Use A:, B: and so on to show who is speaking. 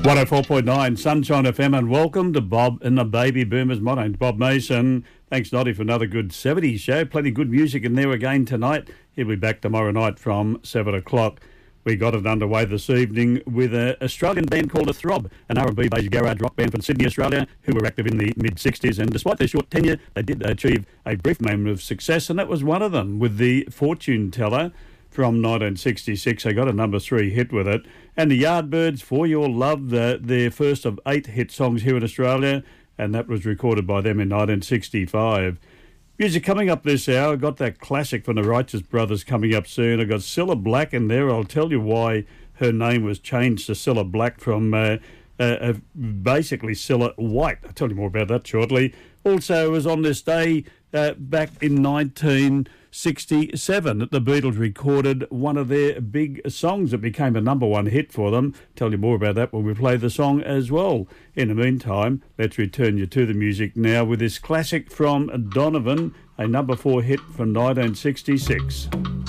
A: 104.9 Sunshine FM, and welcome to Bob and the Baby Boomers. My name's Bob Mason. Thanks, Noddy, for another good 70s show. Plenty of good music in there again tonight. He'll be back tomorrow night from 7 o'clock. We got it underway this evening with an Australian band called A Throb, an R&B-based garage rock band from Sydney, Australia, who were active in the mid-60s. And despite their short tenure, they did achieve a brief moment of success, and that was one of them with the Fortune Teller from 1966. They got a number 3 hit with it. And the Yardbirds, For Your Love, their first of 8 hit songs here in Australia, and that was recorded by them in 1965. Music coming up this hour. I got that classic from the Righteous Brothers coming up soon. I got Cilla Black in there. I'll tell you why her name was changed to Cilla Black from basically Cilla White. I'll tell you more about that shortly. Also, it was on this day back in 1967 that the Beatles recorded one of their big songs that became a number 1 hit for them. Tell you more about that when we play the song as well. In the meantime, let's return you to the music now with this classic from Donovan, a number 4 hit from 1966.